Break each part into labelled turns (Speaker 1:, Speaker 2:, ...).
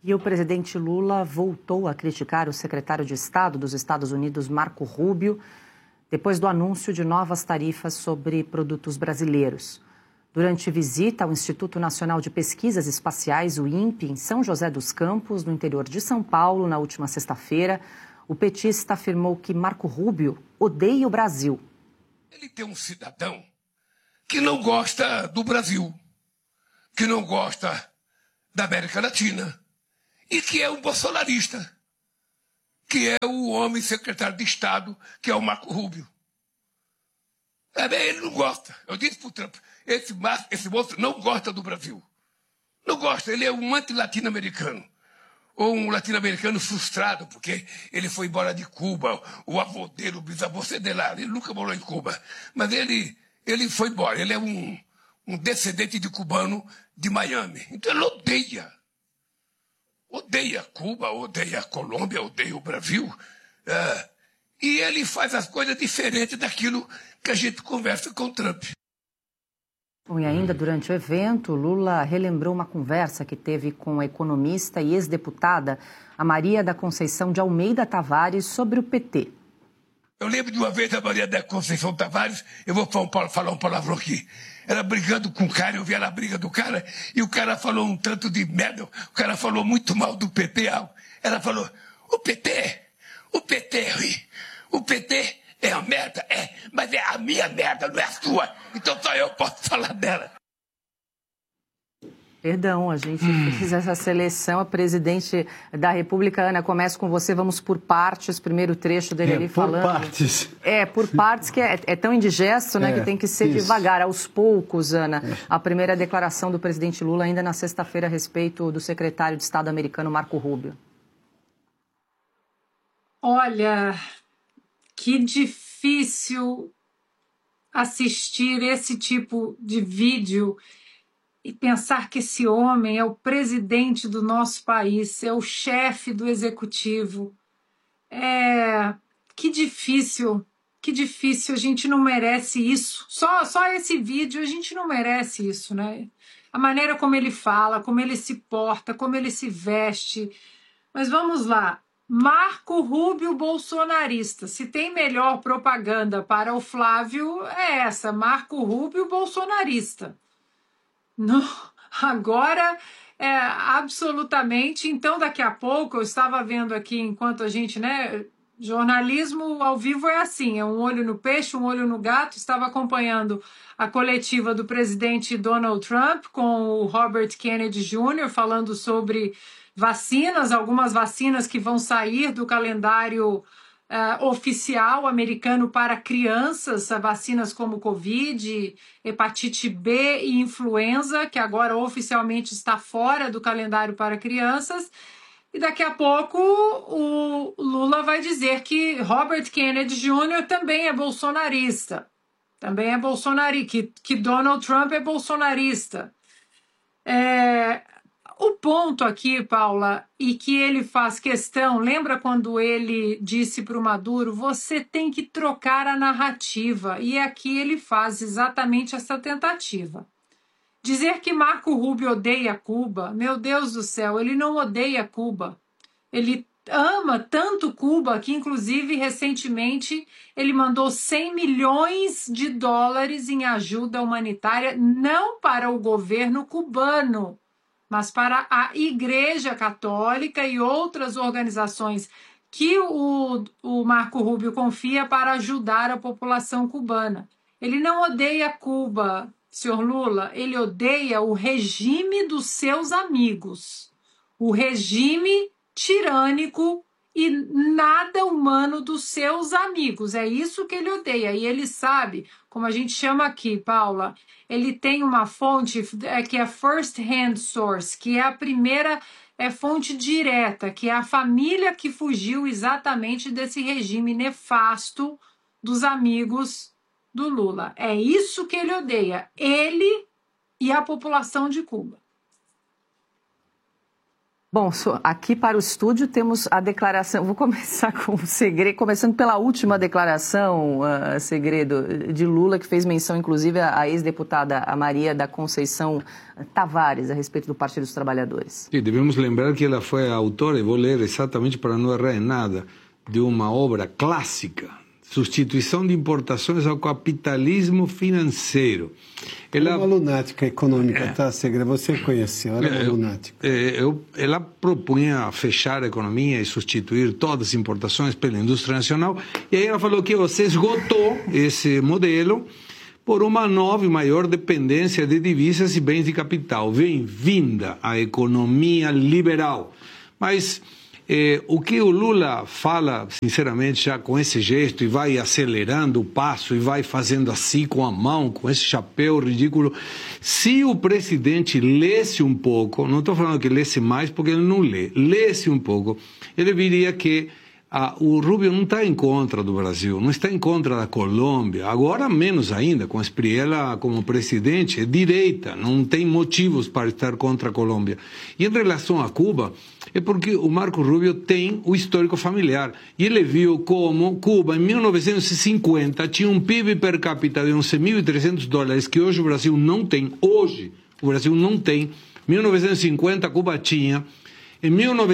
Speaker 1: E o presidente Lula voltou a criticar o secretário de Estado dos Estados Unidos, Marco Rubio, depois do anúncio de novas tarifas sobre produtos brasileiros. Durante visita ao Instituto Nacional de Pesquisas Espaciais, o INPE, em São José dos Campos, no interior de São Paulo, na última sexta-feira, o petista afirmou que Marco Rubio odeia o Brasil.
Speaker 2: Ele tem um cidadão que não gosta do Brasil, que não gosta da América Latina e que é um bolsonarista, que é o homem secretário de Estado, que é o Marco Rubio. Ele não gosta. Eu disse para o Trump, esse moço não gosta do Brasil. Não gosta, ele é um anti-latino-americano. Ou um latino-americano frustrado, porque ele foi embora de Cuba, o avô dele, o bisavô de lá, ele nunca morou em Cuba. Mas ele foi embora, ele é um descendente de cubano de Miami. Então ele odeia Cuba, odeia a Colômbia, odeia o Brasil. E ele faz as coisas diferentes daquilo que a gente conversa com o Trump.
Speaker 1: Bom, e ainda durante o evento, Lula relembrou uma conversa que teve com a economista e ex-deputada a Maria da Conceição de Almeida Tavares sobre o PT.
Speaker 2: Eu lembro de uma vez a Maria da Conceição Tavares, eu vou falar um palavrão aqui. Ela brigando com o cara, eu vi ela briga do cara, e o cara falou um tanto de merda, o cara falou muito mal do PT. Ela falou, o PT é ruim, o PT é a merda, mas é a minha merda, não é a sua, então só eu posso falar dela.
Speaker 1: Perdão, a gente fez essa seleção. A presidente da República, Ana, começa com você, vamos por partes. Primeiro trecho dele ali falando.
Speaker 3: Por partes.
Speaker 1: Por partes, que é tão indigesto, né, que tem que ser devagar, aos poucos, Ana. A primeira declaração do presidente Lula, ainda na sexta-feira, a respeito do secretário de Estado americano, Marco Rubio.
Speaker 4: Olha, que difícil assistir esse tipo de vídeo e pensar que esse homem é o presidente do nosso país, é o chefe do executivo. Que difícil, a gente não merece isso. Só esse vídeo, a gente não merece isso, né? A maneira como ele fala, como ele se porta, como ele se veste. Mas vamos lá. Marco Rubio bolsonarista. Se tem melhor propaganda para o Flávio, é essa. Marco Rubio bolsonarista. Não, agora absolutamente. Então, daqui a pouco, eu estava vendo aqui, enquanto a gente, né? Jornalismo ao vivo é assim: é um olho no peixe, um olho no gato. Estava acompanhando a coletiva do presidente Donald Trump com o Robert Kennedy Jr. falando sobre vacinas, algumas vacinas que vão sair do calendário oficial americano para crianças, vacinas como Covid, hepatite B e influenza, que agora oficialmente está fora do calendário para crianças. E daqui a pouco o Lula vai dizer que Robert Kennedy Jr. também é bolsonarista. Que Donald Trump é bolsonarista. O ponto aqui, Paula, e que ele faz questão, lembra quando ele disse para o Maduro, você tem que trocar a narrativa, e aqui ele faz exatamente essa tentativa. Dizer que Marco Rubio odeia Cuba, meu Deus do céu, ele não odeia Cuba. Ele ama tanto Cuba que, inclusive, recentemente, ele mandou 100 milhões de dólares em ajuda humanitária, não para o governo cubano, mas para a Igreja Católica e outras organizações que o Marco Rubio confia para ajudar a população cubana. Ele não odeia Cuba, senhor Lula, ele odeia o regime dos seus amigos, o regime tirânico e nada humano dos seus amigos. É isso que ele odeia. E ele sabe, como a gente chama aqui, Paula, ele tem uma fonte que é first hand source, que é a primeira fonte direta, que é a família que fugiu exatamente desse regime nefasto dos amigos do Lula. É isso que ele odeia, ele e a população de Cuba.
Speaker 1: Bom, aqui para o estúdio temos a declaração, vou começar com o Segredo, começando pela última declaração, Segredo, de Lula, que fez menção, inclusive, à ex-deputada Maria da Conceição Tavares, a respeito do Partido dos Trabalhadores.
Speaker 3: Sim, devemos lembrar que ela foi a autora, e vou ler exatamente para não errar em nada, de uma obra clássica, Substituição de Importações ao Capitalismo Financeiro.
Speaker 5: Ela é uma lunática econômica, tá, Segredo? Você conheceu, ela é uma lunática.
Speaker 3: Ela propunha fechar a economia e substituir todas as importações pela indústria nacional, e aí ela falou que você esgotou esse modelo por uma nova e maior dependência de divisas e bens de capital. Bem-vinda à economia liberal. Mas o que o Lula fala, sinceramente, já com esse gesto, e vai acelerando o passo, e vai fazendo assim com a mão, com esse chapéu ridículo, se o presidente lesse um pouco, não estou falando que lesse mais, porque ele não lê, lesse um pouco, ele viria que o Rubio não está em contra do Brasil, não está em contra da Colômbia, agora menos ainda, com Espriella como presidente, é direita, não tem motivos para estar contra a Colômbia. E em relação a Cuba, é porque o Marco Rubio tem o histórico familiar, e ele viu como Cuba, em 1950, tinha um PIB per capita de $11.300, que hoje o Brasil não tem, hoje o Brasil não tem. Em 1950, Cuba tinha. Em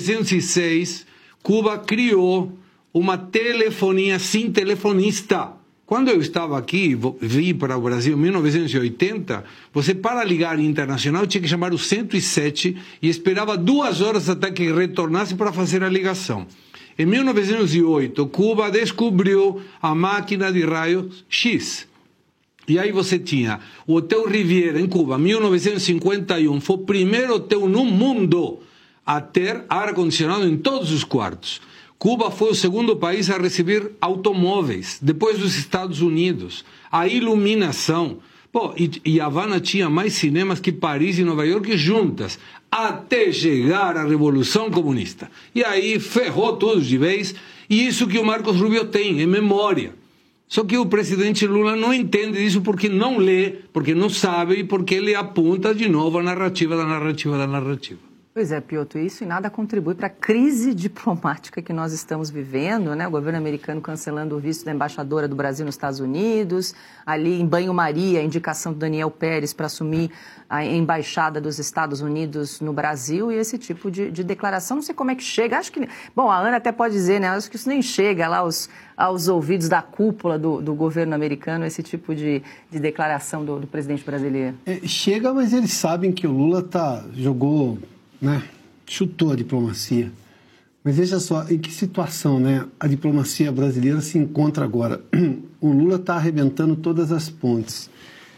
Speaker 3: 1906, Cuba criou uma telefonia sem telefonista. Quando eu estava aqui, vim para o Brasil em 1980, você para ligar internacional tinha que chamar o 107 e esperava 2 horas até que retornasse para fazer a ligação. Em 1908, Cuba descobriu a máquina de raios X. E aí você tinha o Hotel Riviera em Cuba, 1951, foi o primeiro hotel no mundo a ter ar-condicionado em todos os quartos. Cuba foi o segundo país a receber automóveis, depois dos Estados Unidos. A iluminação. E Havana tinha mais cinemas que Paris e Nova York juntas, até chegar a Revolução Comunista. E aí ferrou tudo de vez, e isso que o Marcos Rubio tem, é memória. Só que o presidente Lula não entende isso porque não lê, porque não sabe e porque ele aponta de novo a narrativa da narrativa da narrativa.
Speaker 1: Pois é, Piotr, isso e nada contribui para a crise diplomática que nós estamos vivendo, né? O governo americano cancelando o visto da embaixadora do Brasil nos Estados Unidos, ali em banho-maria, a indicação do Daniel Pérez para assumir a embaixada dos Estados Unidos no Brasil, e esse tipo de declaração, não sei como é que chega, acho que, bom, a Ana até pode dizer, né, acho que isso nem chega lá aos ouvidos da cúpula do governo americano, esse tipo de declaração do presidente brasileiro.
Speaker 5: Chega, mas eles sabem que o Lula jogou, né, chutou a diplomacia. Mas veja só, em que situação, né, a diplomacia brasileira se encontra agora. O Lula está arrebentando todas as pontes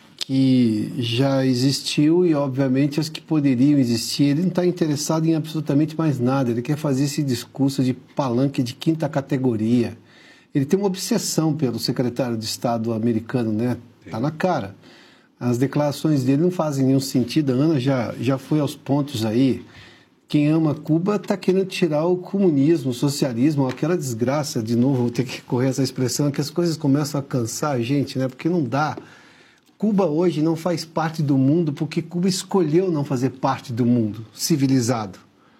Speaker 5: que já existiu e, obviamente, as que poderiam existir. Ele não está interessado em absolutamente mais nada. Ele quer fazer esse discurso de palanque de 5ª categoria. Ele tem uma obsessão pelo secretário de Estado americano, né? Está na cara. As declarações dele não fazem nenhum sentido. A Ana já foi aos pontos aí. Quem ama Cuba está querendo tirar o comunismo, o socialismo, aquela desgraça, de novo, vou ter que correr essa expressão, que as coisas começam a cansar a gente, né? Porque não dá. Cuba hoje não faz parte do mundo porque Cuba escolheu não fazer parte do mundo civilizado.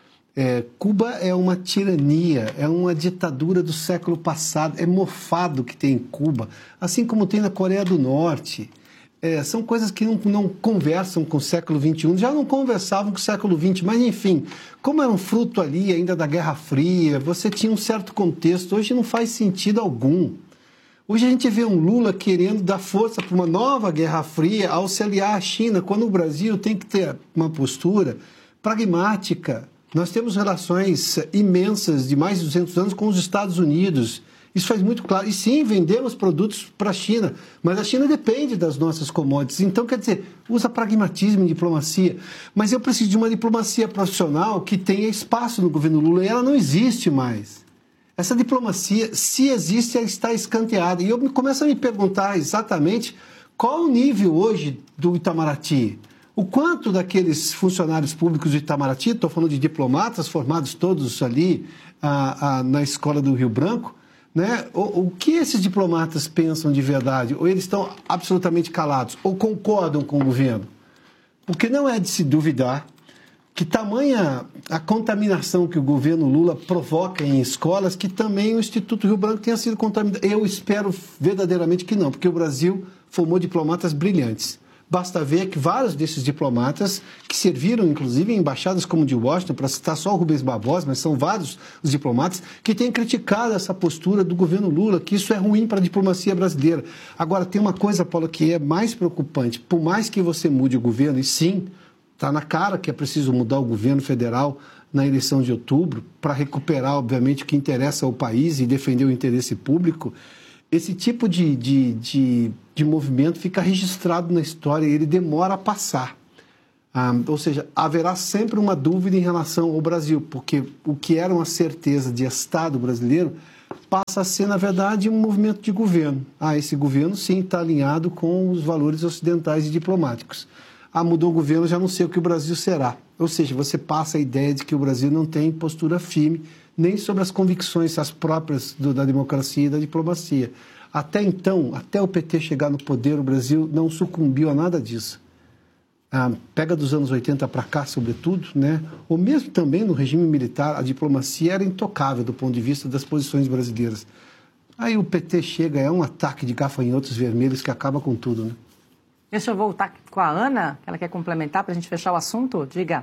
Speaker 5: Cuba é uma tirania, é uma ditadura do século passado, é mofado que tem em Cuba, assim como tem na Coreia do Norte. São coisas que não conversam com o século XXI, já não conversavam com o século XX, mas enfim, como era um fruto ali ainda da Guerra Fria, você tinha um certo contexto, hoje não faz sentido algum. Hoje a gente vê um Lula querendo dar força para uma nova Guerra Fria ao se aliar à China, quando o Brasil tem que ter uma postura pragmática. Nós temos relações imensas de mais de 200 anos com os Estados Unidos. Isso faz muito claro. E sim, vendemos produtos para a China, mas a China depende das nossas commodities. Então, quer dizer, usa pragmatismo em diplomacia. Mas eu preciso de uma diplomacia profissional que tenha espaço no governo Lula, e ela não existe mais. Essa diplomacia, se existe, ela está escanteada. E eu começo a me perguntar exatamente qual o nível hoje do Itamaraty. O quanto daqueles funcionários públicos do Itamaraty, estou falando de diplomatas formados todos ali na escola do Rio Branco, né? O que esses diplomatas pensam de verdade? Ou eles estão absolutamente calados? Ou concordam com o governo? Porque não é de se duvidar que tamanha a contaminação que o governo Lula provoca em escolas, que também o Instituto Rio Branco tenha sido contaminado. Eu espero verdadeiramente que não, porque o Brasil formou diplomatas brilhantes. Basta ver que vários desses diplomatas, que serviram inclusive em embaixadas como de Washington, para citar só o Rubens Barbosa, mas são vários os diplomatas, que têm criticado essa postura do governo Lula, que isso é ruim para a diplomacia brasileira. Agora, tem uma coisa, Paulo, que é mais preocupante. Por mais que você mude o governo, e sim, está na cara que é preciso mudar o governo federal na eleição de outubro, para recuperar, obviamente, o que interessa ao país e defender o interesse público, esse tipo de movimento fica registrado na história e ele demora a passar. Ou seja, haverá sempre uma dúvida em relação ao Brasil, porque o que era uma certeza de Estado brasileiro passa a ser, na verdade, um movimento de governo. Esse governo, sim, está alinhado com os valores ocidentais e diplomáticos. Mudou o governo, já não sei o que o Brasil será. Ou seja, você passa a ideia de que o Brasil não tem postura firme nem sobre as convicções as próprias da democracia e da diplomacia. Até então, até o PT chegar no poder, o Brasil não sucumbiu a nada disso. Pega dos anos 80 para cá, sobretudo, né? Ou mesmo também no regime militar, a diplomacia era intocável do ponto de vista das posições brasileiras. Aí o PT chega, é um ataque de gafanhotos vermelhos que acaba com tudo, né?
Speaker 1: Deixa eu voltar com a Ana, que ela quer complementar para a gente fechar o assunto. Diga.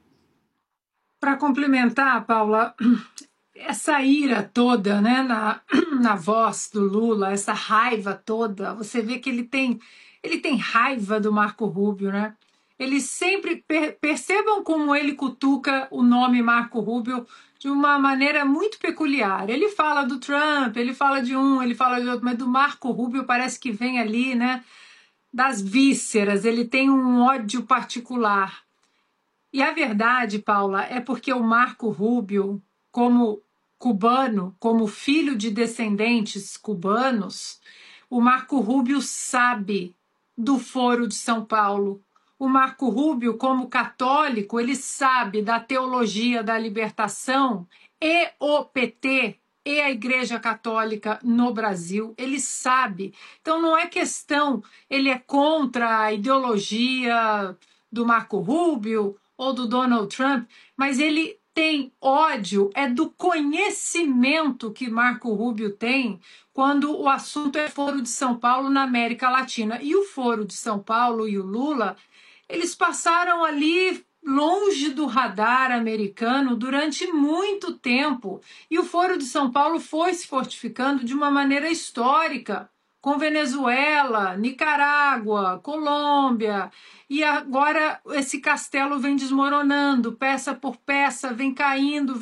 Speaker 4: Para complementar, Paula, essa ira toda, né, na voz do Lula, essa raiva toda, você vê que ele tem raiva do Marco Rubio, né? Ele sempre, percebam como ele cutuca o nome Marco Rubio de uma maneira muito peculiar. Ele fala do Trump, ele fala de um, ele fala de outro, mas do Marco Rubio parece que vem ali, né, das vísceras, ele tem um ódio particular. E a verdade, Paula, é porque o Marco Rubio, como cubano, como filho de descendentes cubanos, o Marco Rubio sabe do Foro de São Paulo. O Marco Rubio, como católico, ele sabe da teologia da libertação e o PT e a Igreja Católica no Brasil. Ele sabe. Então não é questão, ele é contra a ideologia do Marco Rubio ou do Donald Trump, mas ele tem ódio, é do conhecimento que Marco Rubio tem quando o assunto é Foro de São Paulo na América Latina. E o Foro de São Paulo e o Lula, eles passaram ali longe do radar americano durante muito tempo. E o Foro de São Paulo foi se fortificando de uma maneira histórica, com Venezuela, Nicarágua, Colômbia, e agora esse castelo vem desmoronando, peça por peça, vem caindo,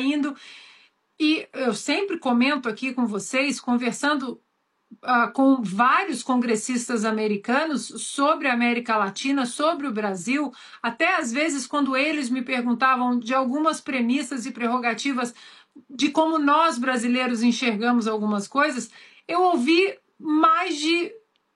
Speaker 4: e eu sempre comento aqui com vocês, conversando com vários congressistas americanos sobre a América Latina, sobre o Brasil, até às vezes quando eles me perguntavam de algumas premissas e prerrogativas de como nós brasileiros enxergamos algumas coisas, eu ouvi mais de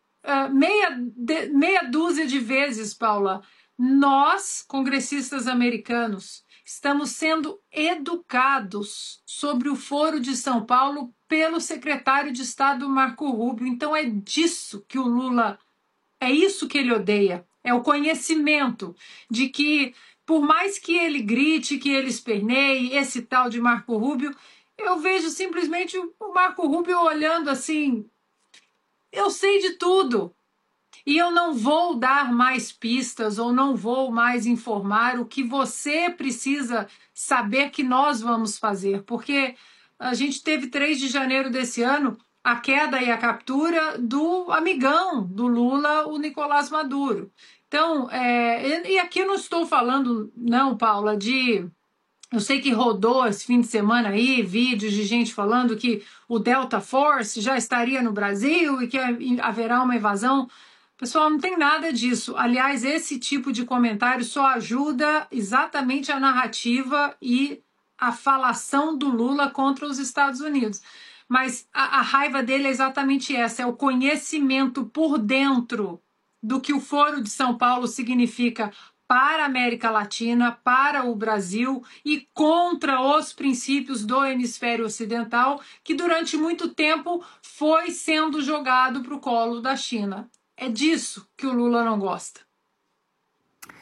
Speaker 4: meia dúzia de vezes, Paula, nós, congressistas americanos, estamos sendo educados sobre o Foro de São Paulo pelo secretário de Estado Marco Rubio. Então é disso que o Lula, é isso que ele odeia, é o conhecimento de que, por mais que ele grite, que ele esperneie, esse tal de Marco Rubio, eu vejo simplesmente o Marco Rubio olhando assim, eu sei de tudo. E eu não vou dar mais pistas ou não vou mais informar o que você precisa saber que nós vamos fazer. Porque a gente teve 3 de janeiro desse ano a queda e a captura do amigão do Lula, o Nicolás Maduro. Então, e aqui eu não estou falando, não, Paula, eu sei que rodou esse fim de semana aí vídeos de gente falando que o Delta Force já estaria no Brasil e que haverá uma invasão. Pessoal, não tem nada disso. Aliás, esse tipo de comentário só ajuda exatamente a narrativa e a falação do Lula contra os Estados Unidos. Mas a raiva dele é exatamente essa, é o conhecimento por dentro do que o Foro de São Paulo significa para a América Latina, para o Brasil e contra os princípios do hemisfério ocidental, que durante muito tempo foi sendo jogado para o colo da China. É disso que o Lula não gosta.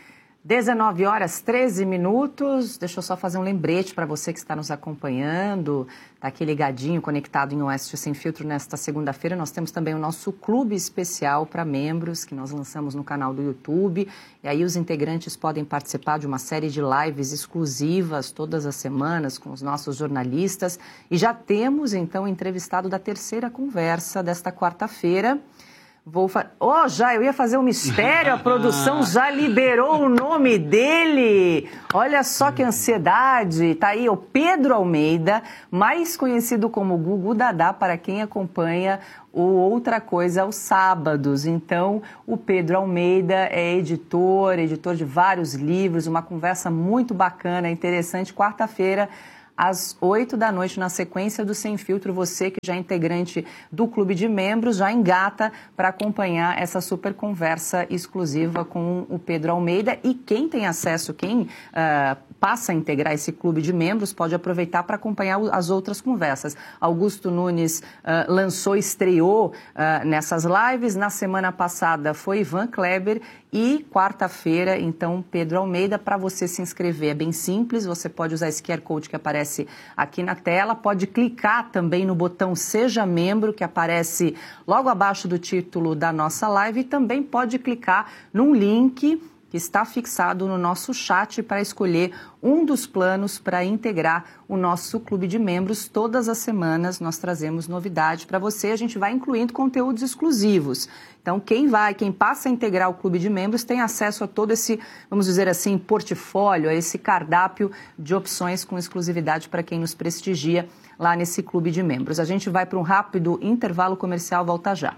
Speaker 1: 19 horas 13 minutos. Deixa eu só fazer um lembrete para você que está nos acompanhando. Está aqui ligadinho, conectado em Oeste Sem Filtro nesta segunda-feira. Nós temos também o nosso clube especial para membros, que nós lançamos no canal do YouTube. E aí os integrantes podem participar de uma série de lives exclusivas todas as semanas com os nossos jornalistas. E já temos, então, o entrevistado da terceira conversa desta quarta-feira. Eu ia fazer um mistério, a produção já liberou o nome dele. Olha só que ansiedade. Tá aí o Pedro Almeida, mais conhecido como Gugu Dadá, para quem acompanha o Outra Coisa aos sábados. Então, o Pedro Almeida é editor de vários livros, uma conversa muito bacana, interessante, quarta-feira, às 8 da noite, na sequência do Sem Filtro. Você que já é integrante do clube de membros, já engata para acompanhar essa super conversa exclusiva com o Pedro Almeida. E quem tem acesso, quem passa a integrar esse clube de membros, pode aproveitar para acompanhar as outras conversas. Augusto Nunes estreou nessas lives. Na semana passada foi Ivan Kleber e quarta-feira, então, Pedro Almeida. Para você se inscrever é bem simples, você pode usar esse QR Code que aparece aqui na tela, pode clicar também no botão Seja Membro, que aparece logo abaixo do título da nossa live, e também pode clicar num link que está fixado no nosso chat para escolher um dos planos para integrar o nosso clube de membros. Todas as semanas nós trazemos novidade para você, a gente vai incluindo conteúdos exclusivos. Então, quem passa a integrar o clube de membros tem acesso a todo esse, vamos dizer assim, portfólio, a esse cardápio de opções com exclusividade para quem nos prestigia lá nesse clube de membros. A gente vai para um rápido intervalo comercial, volta já.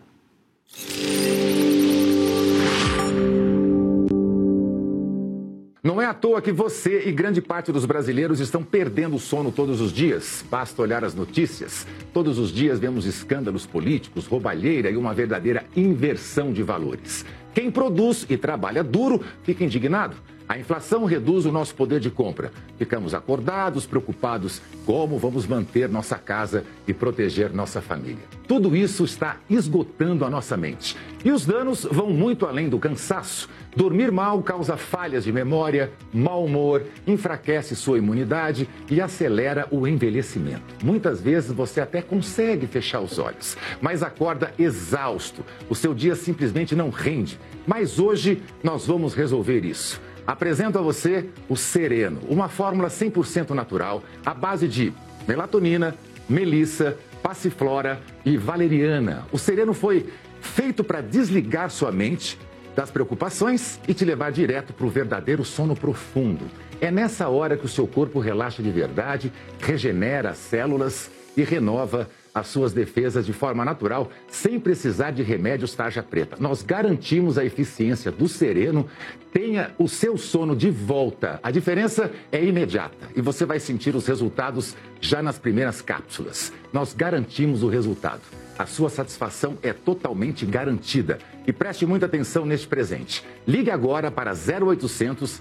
Speaker 6: Não é à toa que você e grande parte dos brasileiros estão perdendo o sono todos os dias. Basta olhar as notícias. Todos os dias vemos escândalos políticos, roubalheira e uma verdadeira inversão de valores. Quem produz e trabalha duro fica indignado. A inflação reduz o nosso poder de compra. Ficamos acordados, preocupados como vamos manter nossa casa e proteger nossa família. Tudo isso está esgotando a nossa mente. E os danos vão muito além do cansaço. Dormir mal causa falhas de memória, mau humor, enfraquece sua imunidade e acelera o envelhecimento. Muitas vezes você até consegue fechar os olhos, mas acorda exausto. O seu dia simplesmente não rende. Mas hoje nós vamos resolver isso. Apresento a você o Sereno, uma fórmula 100% natural à base de melatonina, melissa, passiflora e valeriana. O Sereno foi feito para desligar sua mente das preocupações e te levar direto para o verdadeiro sono profundo. É nessa hora que o seu corpo relaxa de verdade, regenera as células e renova as suas defesas de forma natural, sem precisar de remédios tarja preta. Nós garantimos a eficiência do Sereno. Tenha o seu sono de volta. A diferença é imediata e você vai sentir os resultados já nas primeiras cápsulas. Nós garantimos o resultado. A sua satisfação é totalmente garantida. E preste muita atenção neste presente. Ligue agora para 0800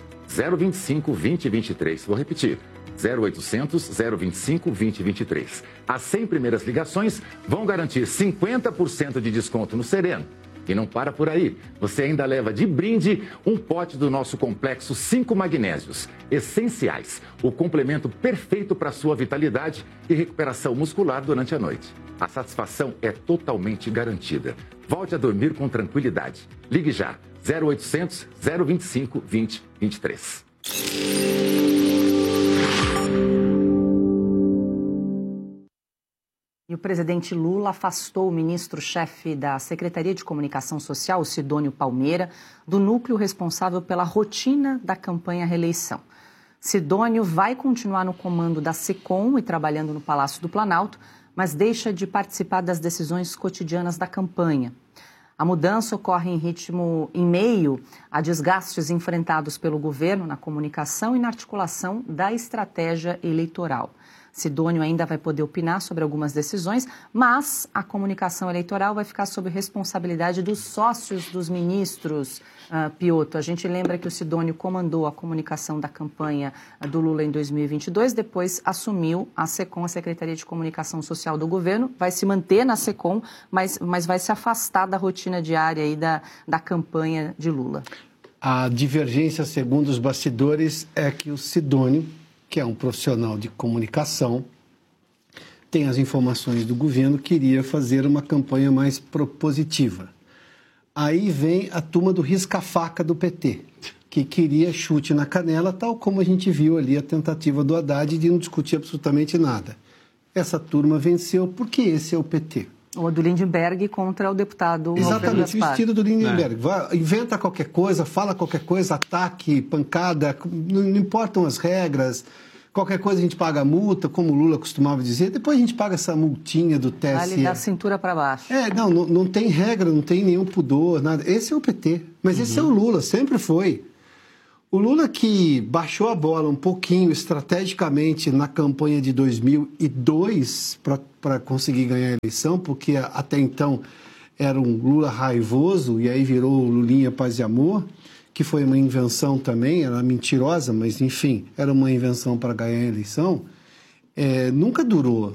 Speaker 6: 025 2023. Vou repetir. 0800 025 2023. As 100 primeiras ligações vão garantir 50% de desconto no Sereno. E não para por aí. Você ainda leva de brinde um pote do nosso complexo 5 magnésios essenciais. O complemento perfeito para sua vitalidade e recuperação muscular durante a noite. A satisfação é totalmente garantida. Volte a dormir com tranquilidade. Ligue já. 0800 025 2023.
Speaker 1: E o presidente Lula afastou o ministro-chefe da Secretaria de Comunicação Social, o Sidônio Palmeira, do núcleo responsável pela rotina da campanha à reeleição. Sidônio vai continuar no comando da SECOM e trabalhando no Palácio do Planalto, mas deixa de participar das decisões cotidianas da campanha. A mudança ocorre em meio a desgastes enfrentados pelo governo na comunicação e na articulação da estratégia eleitoral. Sidônio ainda vai poder opinar sobre algumas decisões, mas a comunicação eleitoral vai ficar sob responsabilidade dos sócios dos ministros. Piotr, a gente lembra que o Sidônio comandou a comunicação da campanha do Lula em 2022, depois assumiu a SECOM, a Secretaria de Comunicação Social do governo, vai se manter na SECOM, mas vai se afastar da rotina diária aí da campanha de Lula.
Speaker 5: A divergência, segundo os bastidores, é que o Sidônio, que é um profissional de comunicação, tem as informações do governo, queria fazer uma campanha mais propositiva. Aí vem a turma do risca-faca do PT, que queria chute na canela, tal como a gente viu ali a tentativa do Haddad de não discutir absolutamente nada. Essa turma venceu porque esse é o PT.
Speaker 1: O do Lindenberg contra o deputado
Speaker 5: Exatamente, o estilo do Lindenberg. Inventa qualquer coisa, fala qualquer coisa, ataque, pancada, não importam as regras. Qualquer coisa a gente paga a multa, como o Lula costumava dizer. Depois a gente paga essa multinha do TSE.
Speaker 1: Vale da cintura para baixo.
Speaker 5: Não tem regra, não tem nenhum pudor, nada. Esse é o PT. Mas esse é o Lula, sempre foi. O Lula que baixou a bola um pouquinho estrategicamente na campanha de 2002 para conseguir ganhar a eleição, porque até então era um Lula raivoso e aí virou o Lulinha Paz e Amor, que foi uma invenção também, era mentirosa, mas enfim, era uma invenção para ganhar a eleição, nunca durou.